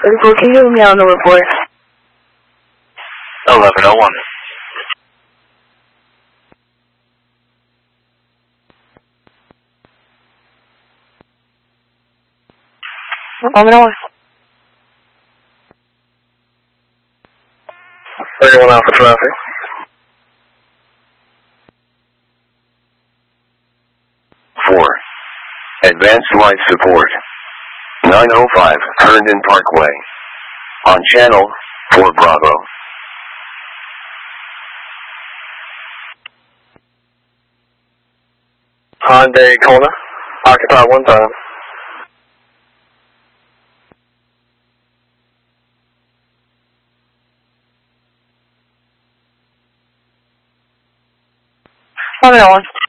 Can you hear me on the report? 1101. On. 31 Alpha traffic. Four. Advanced light support. 905 Herndon Parkway. On channel 4 Bravo. Hyundai Kona. Occupy 1 time. On.